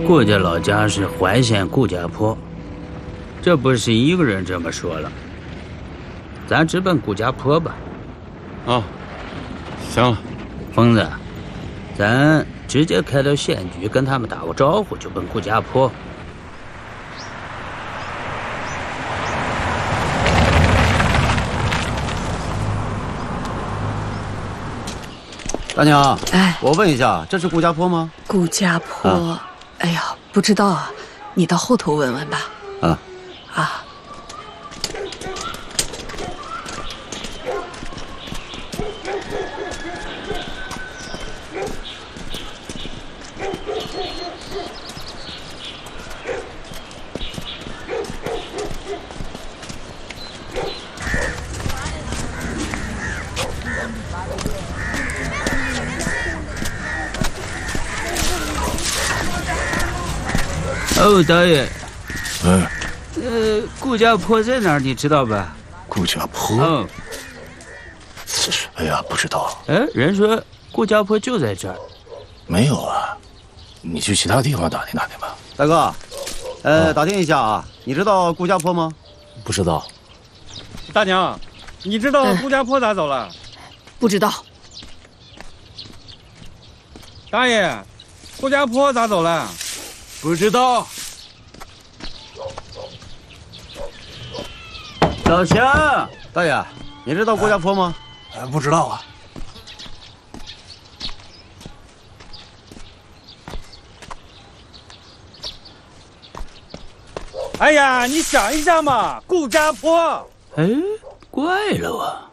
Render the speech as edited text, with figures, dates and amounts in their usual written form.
顾家老家是淮县顾家坡，这不是一个人这么说了。咱直奔顾家坡吧。 啊，行了。 疯子，咱直接开到县局跟他们打个招呼，就奔顾家坡。 大娘， 哎， 我问一下，这是顾家坡吗？ 顾家坡，哎呀，不知道啊，你到后头问问吧。 啊， 啊。 哦，导演， 嗯， 顾家坡在哪儿？你知道吧？ 顾家坡。 嗯。 哎呀，不知道。 哎，人说顾家坡就在这儿。 没有啊，你去其他地方打听打听吧。 大哥，打听一下啊，你知道顾家坡吗？ 不知道。 大娘，你知道顾家坡咋走了？ 不知道。 大爷，顾家坡咋走了？ 不知道。老乡， 大爷，你知道顾家坡吗？ 不知道啊。 哎呀，你想一下嘛，顾家坡。 哎，怪了啊。